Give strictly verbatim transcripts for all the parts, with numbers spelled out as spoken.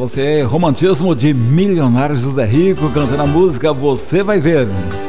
você, romantismo de Milionário José Rico cantando a música Você Vai Ver.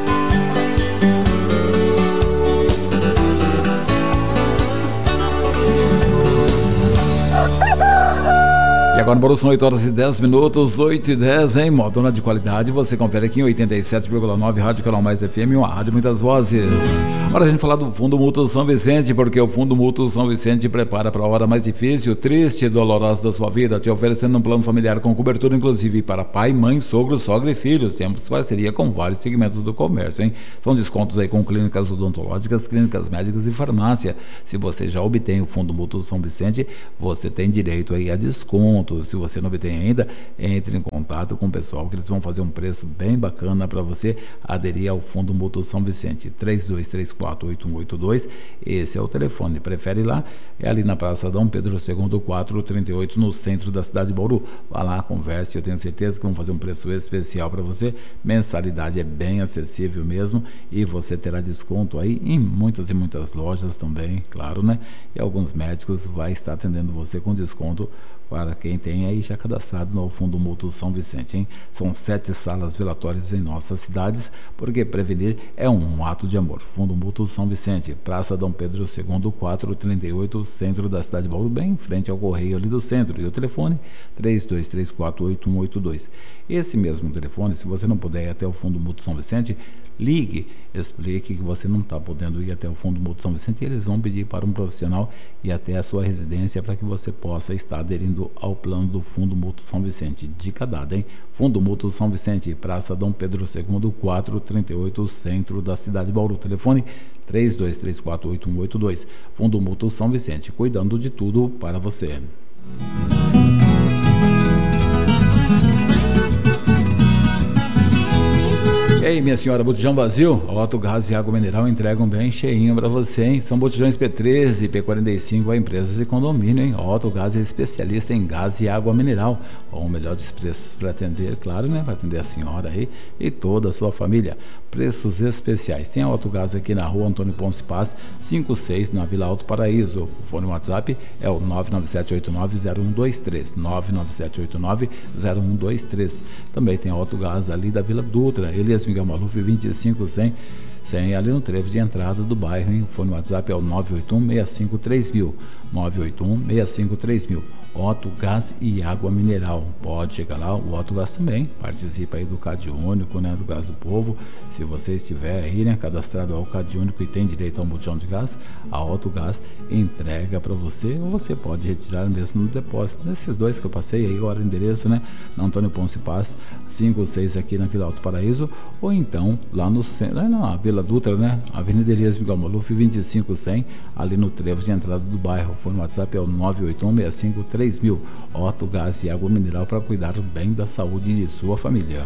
E agora, bora, são oito horas e dez minutos, oito e dez, hein? Modona de qualidade, você confere aqui em oitenta e sete vírgula nove, Rádio Canal Mais F M, uma rádio muitas vozes. Hora a gente falar do Fundo Mútuo São Vicente, porque o Fundo Mútuo São Vicente prepara para a hora mais difícil, triste e dolorosa da sua vida, te oferecendo um plano familiar com cobertura inclusive para pai, mãe, sogro, sogra e filhos. Temos parceria com vários segmentos do comércio, hein? São descontos aí com clínicas odontológicas, clínicas médicas e farmácia. Se você já obtém o Fundo Mútuo São Vicente, você tem direito aí a desconto. Se você não obtém ainda, entre em contato com o pessoal que eles vão fazer um preço bem bacana para você aderir ao Fundo Mútuo São Vicente. Três dois três quatro, oito um oito dois, esse é o telefone. Prefere lá? É ali na Praça Dom Pedro segundo, quatrocentos e trinta e oito, no centro da cidade de Bauru. Vá lá, converse, eu tenho certeza que vão fazer um preço especial para você. Mensalidade é bem acessível mesmo e você terá desconto aí em muitas e muitas lojas também, claro, né? E alguns médicos vai estar atendendo você com desconto para quem tem aí já cadastrado no Fundo Mútuo São Vicente, hein? São sete salas velatórias em nossas cidades, porque prevenir é um ato de amor. Fundo Mútuo São Vicente, Praça Dom Pedro segundo, quatrocentos e trinta e oito, centro da cidade de Bauru, bem em frente ao correio ali do centro. E o telefone três dois três quatro, oito um oito dois. Esse mesmo telefone, se você não puder ir até o Fundo Mútuo São Vicente, ligue, explique que você não está podendo ir até o Fundo Mútuo São Vicente e eles vão pedir para um profissional ir até a sua residência para que você possa estar aderindo ao plano do Fundo Mútuo São Vicente. Dica dada, hein? Fundo Mútuo São Vicente, Praça Dom Pedro segundo, quatrocentos e trinta e oito, centro da cidade de Bauru. Telefone três dois três quatro, oito um oito dois. Fundo Mútuo São Vicente, cuidando de tudo para você. E aí, minha senhora, botijão vazio? Otto Gás e Água Mineral entregam bem cheinho para você, hein? São botijões P treze e P quarenta e cinco a empresas e condomínio, hein? Otto Gás é especialista em gás e água mineral, com o melhor dos preços para atender, claro, né? Para atender a senhora aí e toda a sua família. Preços especiais. Tem a Otto Gás aqui na rua Antônio Ponce Paz, cinquenta e seis, na Vila Alto Paraíso. O fone WhatsApp é o nove nove sete oito nove zero um dois três, nove nove sete oito nove zero um dois três. Também tem a Otto Gás ali da Vila Dutra, Elias Miguel Maluf vinte e cinco cem, cem ali no trevo de entrada do bairro, hein? O fone WhatsApp é o nove oito um, seis cinco três mil, nove oito um, seis cinco três mil. Otto Gás e Água Mineral, pode chegar lá. O Otto Gás também participa aí do Cade Único, né, do Gás do Povo. Se você estiver aí, né, cadastrado ao Cade Único e tem direito a um botijão de gás, a Otto Gás entrega para você, ou você pode retirar mesmo no depósito. Nesses dois que eu passei aí, agora o endereço, né, na Antônio Ponce Paz, cinquenta e seis aqui na Vila Alto Paraíso, ou então lá no centro, lá na Vila Dutra, né, Avenida Elias Miguel Maluf vinte e cinco cem, ali no trevo de entrada do bairro. O fone WhatsApp é o nove oito um, seis cinco três mil. Otto Gás e Água Mineral para cuidar bem da saúde de sua família.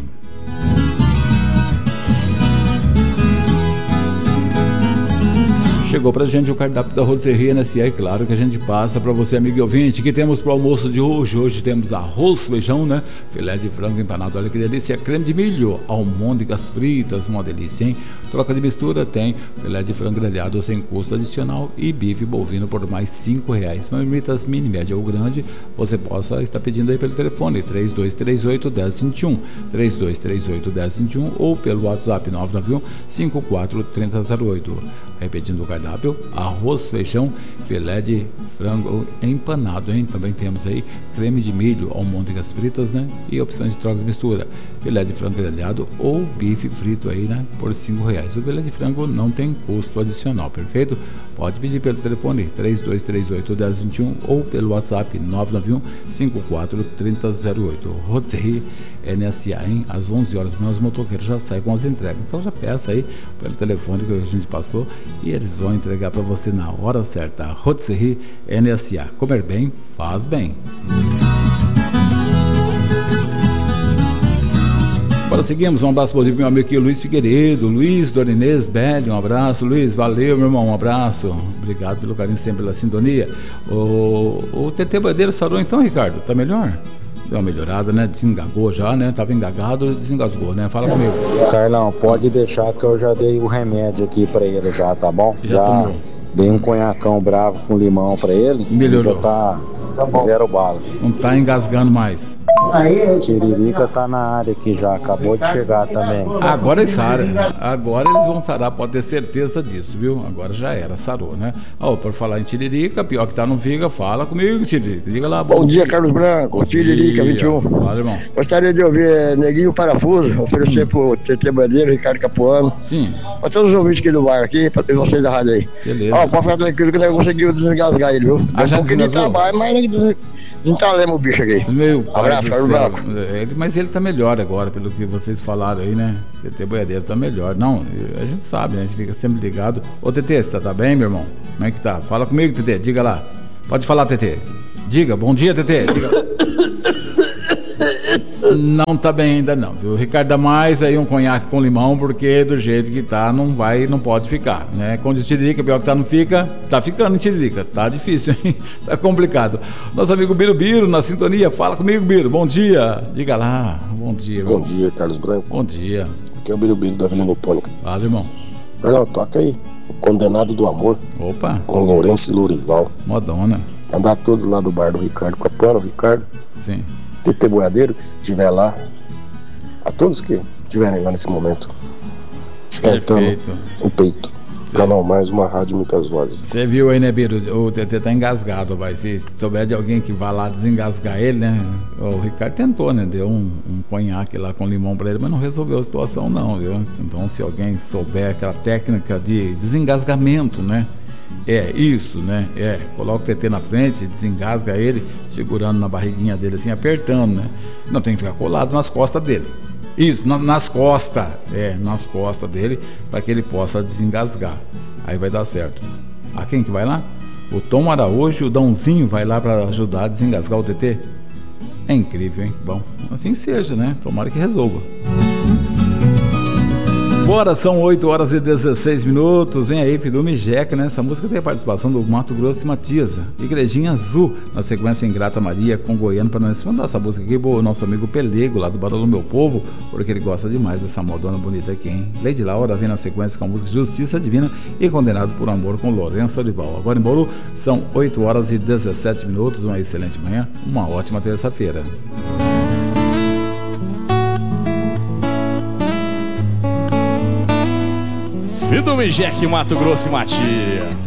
Chegou pra gente o cardápio da Rotisserie N S A, é claro que a gente passa para você, amigo e ouvinte, que temos para o almoço de hoje. Hoje temos arroz, feijão, né? Filé de frango empanado, olha que delícia, creme de milho, almôndegas fritas, uma delícia, hein? Troca de mistura tem filé de frango grelhado sem custo adicional e bife bovino por mais cinco reais. Marmitas mini, média ou grande, você possa estar pedindo aí pelo telefone três dois três oito, um zero dois um, três dois três oito, um zero dois um ou pelo WhatsApp nove nove um, cinco quatro três zero zero oito. Repetindo o cardápio: arroz, feijão, filé de frango empanado, hein? Também temos aí creme de milho, almôndegas fritas, né? E opções de troca de mistura, filé de frango grelhado ou bife frito aí, né? Por cinco reais. O filé de frango não tem custo adicional, perfeito? Pode pedir pelo telefone três dois três oito, um zero dois um ou pelo WhatsApp nove nove um, cinco quatro três zero oito. Rotisserie N S A, hein? Às onze horas, meus motoqueiros já saem com as entregas. Então já peça aí pelo telefone que a gente passou e eles vão entregar para você na hora certa. Rotisserie N S A. Comer bem, faz bem. Agora seguimos, um abraço positivo pro meu amigo aqui, Luiz Figueiredo, Luiz Dorinês Belli, um abraço, Luiz, valeu, meu irmão, um abraço, obrigado pelo carinho sempre, pela sintonia. O, o T T Bandeira sarou então, Ricardo, tá melhor? Deu uma melhorada, né? Desengagou já, né? Tava engagado, desengasgou, né? Fala comigo. Carlão, pode deixar que eu já dei o remédio aqui pra ele já, tá bom? Já, já tomou. Dei um conhacão bravo com limão pra ele. Melhorou. Já tá zero bala. Não tá engasgando mais. Tiririca tá na área aqui já, acabou de chegar também. Agora eles saram. Agora eles vão sarar, pode ter certeza disso, viu? Agora já era, sarou, né? Ó, por falar em Tiririca, pior que tá no Viga, fala comigo, Tiririca. Diga lá, bom, bom dia, Carlos Branco, Tiririca vinte e um. Fala, irmão. Gostaria de ouvir Neguinho Parafuso, oferecer hum. pro T T Bandeira, Ricardo Capuano. Sim. Pra todos os ouvintes aqui do bar aqui, pra vocês da rádio aí. Beleza. Ó, pode ficar tranquilo que nós conseguimos desengasgar ele, viu? Ah, já um pouquinho de trabalho, mas desentalemos o bicho aqui. Meu abraço, Carlos Branco. Ele, mas ele tá melhor agora, pelo que vocês falaram aí, né? T T Boiadeiro tá melhor. Não, a gente sabe, né? A gente fica sempre ligado. Ô, T T, você tá bem, meu irmão? Como é que tá? Fala comigo, T T, diga lá. Pode falar, T T. Diga, bom dia, T T. Diga. Não tá bem ainda não, viu? Ricardo, dá mais aí um conhaque com limão, porque do jeito que tá, não vai, não pode ficar, né? Com de Tiririca, pior que tá, não fica, tá ficando em Tiririca, tá difícil, hein? Tá complicado. Nosso amigo Biro Biro, na sintonia, fala comigo, Biro, bom dia, diga lá, bom dia. Bom dia, Carlos Branco. Bom dia. Aqui é o Biro Biro da Vila Nipônica. Fala, irmão. Não, toca aí, o Condenado do Amor. Opa. Com Lourenço e Lourival. Modona. Andar todos lá do bar do Ricardo Capuano, Ricardo. Sim. T T Boiadeiro, que estiver lá, a todos que estiverem lá nesse momento, esquentando Perfeito. O peito. Cê... Canal Mais, uma rádio, muitas vozes. Você viu aí, né, Biro? O T T tá engasgado, vai. Se souber de alguém que vá lá desengasgar ele, né? O Ricardo tentou, né? Deu um, um conhaque lá com limão pra ele, mas não resolveu a situação, não, viu? Então, se alguém souber aquela técnica de desengasgamento, né? É, isso, né? É, coloca o T T na frente, desengasga ele, segurando na barriguinha dele assim, apertando, né? Não tem que ficar colado nas costas dele. Isso, na, nas costas, é, nas costas dele, para que ele possa desengasgar. Aí vai dar certo. A quem que vai lá? O Tom Araújo e o Dãozinho vai lá para ajudar a desengasgar o T T. É incrível, hein? Bom, assim seja, né? Tomara que resolva. Bora, são oito horas e dezesseis minutos. Vem aí, Fidume Jeca, né? Essa música tem a participação do Mato Grosso e Matias. Igrejinha Azul, na sequência Ingrata Maria com Goiano, para nós mandar essa música aqui pro nosso amigo Pelego, lá do Barulho Meu Povo, porque ele gosta demais dessa modona bonita aqui, hein? Lady Laura vem na sequência com a música Justiça Divina e Condenado por Amor com Lourenço Olival. Agora em Bauru, são oito horas e dezessete minutos. Uma excelente manhã, uma ótima terça-feira. Fidume Jeca, Mato Grosso e Matias.